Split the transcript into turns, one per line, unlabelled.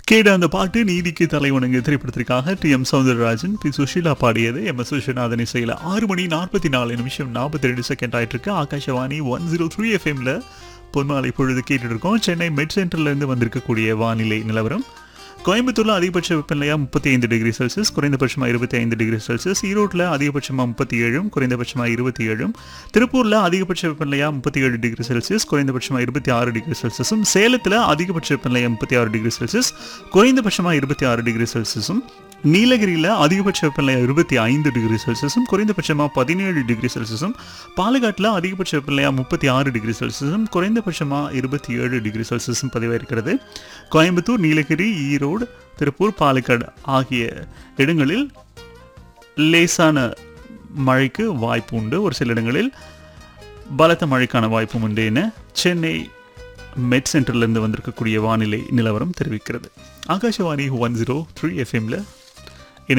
கேட்ட அந்த பாட்டு நீதிக்கு தலைவணங்கு திரைப்படத்திற்காக டி.எம். சௌந்தரராஜன், பி. சுஷீலா பாடியது. எம்.எஸ். விஸ்வநாதன் இசையில் 6:44 42 ஆயிட்டு இருக்கு. ஆகாஷவாணி 103 எஃப்எம்ல பொன்மாலை பொழுது கேட்டுட்டு இருக்கோம். சென்னை மெட் சென்டர்ல இருந்து வந்திருக்கக்கூடிய வானிலை நிலவரம். கோயம்புத்தூர்ல அதிகபட்ச வெப்பநிலையா 35 டிகிரி செல்சியஸ், குறைந்தபட்சமா 25 டிகிரி செல்சியஸ். ஈரோட்டில் அதிகபட்சமா 37, குறைந்தபட்சமா 27. திருப்பூர்ல அதிகபட்ச வெப்பநிலையா 37 டிகிரி செல்சியஸ், குறைந்தபட்சமா 26 டிகிரி செல்சியஸும். சேலத்தில் அதிகபட்ச வெப்பநிலையா 36 டிகிரி செல்சியஸ், குறைந்தபட்சமா 26 டிகிரி செல்சியஸும். நீலகிரியில் அதிகபட்ச வெப்பநிலை 25 டிகிரி செல்சியஸும், குறைந்தபட்சமாக 17 டிகிரி செல்சியஸும். பாலக்காட்டில் அதிகபட்ச வெப்பநிலையாக 36 டிகிரி செல்சியஸும், குறைந்தபட்சமாக 27 டிகிரி செல்சியஸும் பதிவாயிருக்கிறது. கோயம்புத்தூர், நீலகிரி, ஈரோடு, திருப்பூர், பாலக்காடு ஆகிய இடங்களில் லேசான மழைக்கு வாய்ப்பு உண்டு. ஒரு சில இடங்களில் பலத்த மழைக்கான வாய்ப்பும் உண்டு என சென்னை மெட் சென்டர்லேருந்து வந்திருக்கக்கூடிய வானிலை நிலவரம் தெரிவிக்கிறது. ஆகாஷவாணி 103 எஃப்எம்ல